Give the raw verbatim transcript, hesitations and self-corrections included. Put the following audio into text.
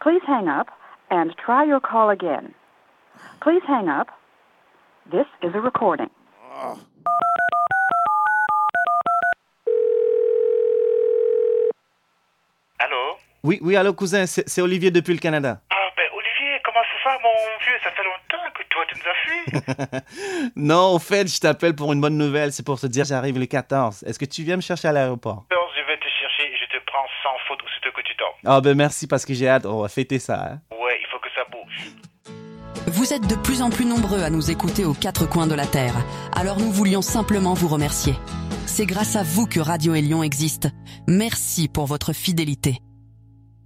Please hang up and try your call again. Please hang up. This is a recording. Oh. Allô? Oui, oui, allô, cousin, c'est, c'est Olivier depuis le Canada. Ah, ben Olivier, comment ça va, mon vieux? Ça fait longtemps que toi, tu nous as fui. Non, au fait, je t'appelle pour une bonne nouvelle. C'est pour te dire que j'arrive le quatorze. Est-ce que tu viens me chercher à l'aéroport? Alors, je vais te chercher et je te prends sans faute aussitôt que tu dors. Ah, ben merci parce que j'ai hâte. On va fêter ça, hein? Ouais, il faut que ça bouge. Vous êtes de plus en plus nombreux à nous écouter aux quatre coins de la Terre. Alors nous voulions simplement vous remercier. C'est grâce à vous que Radio Élion existe. Merci pour votre fidélité.